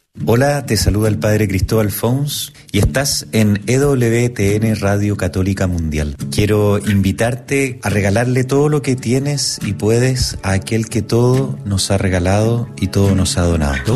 Hola, te saluda el Padre Cristóbal Fons y estás en EWTN Radio Católica Mundial. Quiero invitarte a regalarle todo lo que tienes y puedes a aquel que todo nos ha regalado y todo nos ha donado.